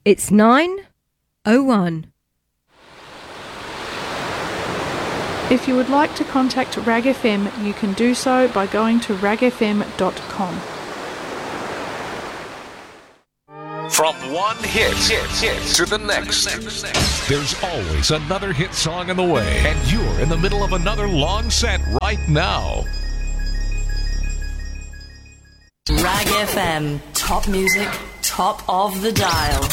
It's 9:01. If you would like to contact RAG FM, you can do so by going to ragfm.com. From one hit to the next. There's always another hit song in the way, and you're in the middle of another long set right now. RAG FM, top music, top of the dial.